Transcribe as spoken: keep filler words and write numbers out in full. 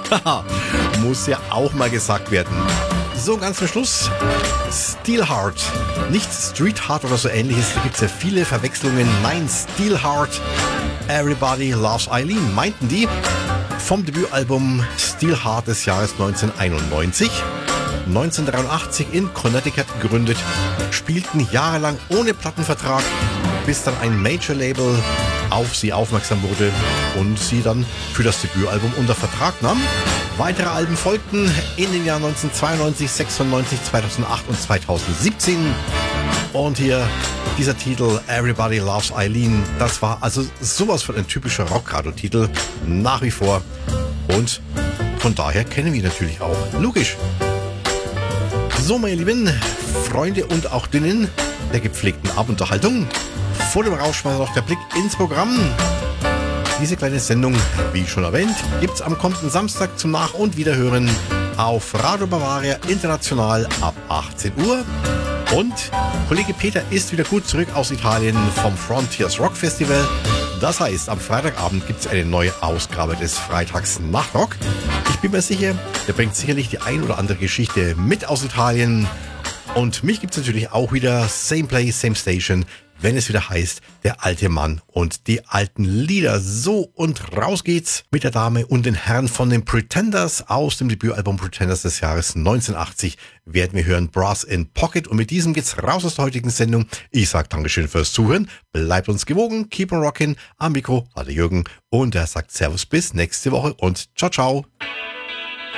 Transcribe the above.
Haha, muss ja auch mal gesagt werden. So, ganz zum Schluss, Steelheart. Nicht Streetheart oder so ähnliches, da gibt es ja viele Verwechslungen. Nein, Steelheart, Everybody Loves Eileen, meinten die. Vom Debütalbum Steelheart des Jahres neunzehnhunderteinundneunzig. neunzehnhundertdreiundachtzig in Connecticut gegründet, spielten jahrelang ohne Plattenvertrag, bis dann ein Major-Label auf sie aufmerksam wurde und sie dann für das Debütalbum unter Vertrag nahm. Weitere Alben folgten in den Jahren neunzehnhundertzweiundneunzig, sechsundneunzig, zweitausendacht und zweitausendsiebzehn. Und hier dieser Titel Everybody Loves Eileen, das war also sowas von ein typischer Rockradio-Titel, nach wie vor. Und von daher kennen wir ihn natürlich auch. Logisch. So, meine lieben Freunde und auch Dünnen der gepflegten Abendunterhaltung. Vor dem Rauschmeißer noch der Blick ins Programm. Diese kleine Sendung, wie schon erwähnt, gibt's am kommenden Samstag zum Nach- und Wiederhören auf Radio Bavaria International ab achtzehn Uhr. Und Kollege Peter ist wieder gut zurück aus Italien vom Frontiers Rock Festival. Das heißt, am Freitagabend gibt's eine neue Ausgabe des Freitags Nachtrock. Ich bin mir sicher, der bringt sicherlich die ein oder andere Geschichte mit aus Italien. Und mich gibt's natürlich auch wieder Same Place, Same Station, wenn es wieder heißt, der alte Mann und die alten Lieder. So, und raus geht's mit der Dame und den Herren von den Pretenders. Aus dem Debütalbum Pretenders des Jahres neunzehnhundertachtzig werden wir hören Brass in Pocket. Und mit diesem geht's raus aus der heutigen Sendung. Ich sag Dankeschön fürs Zuhören. Bleibt uns gewogen. Keep on rockin'. Am Mikro war der Jürgen. Und er sagt Servus bis nächste Woche und ciao, ciao.